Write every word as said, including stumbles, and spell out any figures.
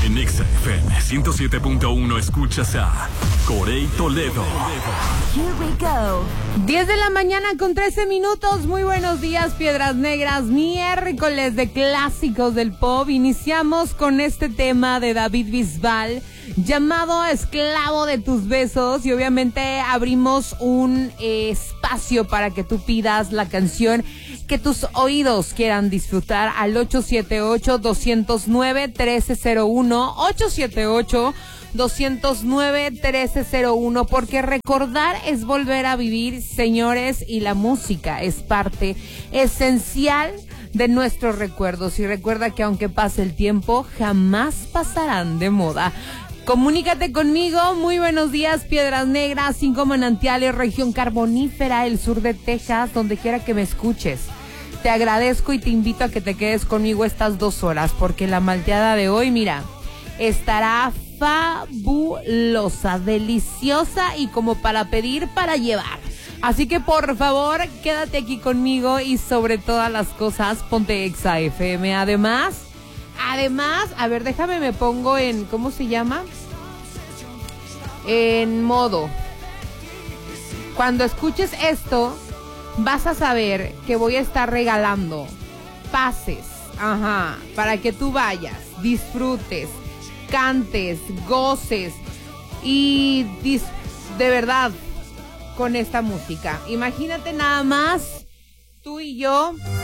En Exa F M ciento siete punto uno escuchas a Corey Toledo. Here we go. diez de la mañana con trece minutos. Muy buenos días, Piedras Negras. Miércoles de clásicos del pop. Iniciamos con este tema de David Bisbal llamado Esclavo de tus besos, y obviamente abrimos un eh, espacio para que tú pidas la canción que tus oídos quieran disfrutar al ocho siete ocho, dos cero nueve, uno tres cero uno, ocho siete ocho, dos cero nueve, uno tres cero uno, porque recordar es volver a vivir, señores, y la música es parte esencial de nuestros recuerdos. Y recuerda que aunque pase el tiempo, jamás pasarán de moda. Comunícate conmigo. Muy buenos días, Piedras Negras, Cinco Manantiales, región carbonífera, el sur de Texas, donde quiera que me escuches. Te agradezco y te invito a que te quedes conmigo estas dos horas, porque la malteada de hoy, mira, estará fabulosa, deliciosa y como para pedir, para llevar. Así que por favor, quédate aquí conmigo y sobre todas las cosas, ponte Exa F M. Además, además, a ver, déjame me pongo en, ¿cómo se llama? En modo. Cuando escuches esto, vas a saber que voy a estar regalando pases, ajá, para que tú vayas, disfrutes, cantes, goces y dis- de verdad con esta música. Imagínate nada más tú y yo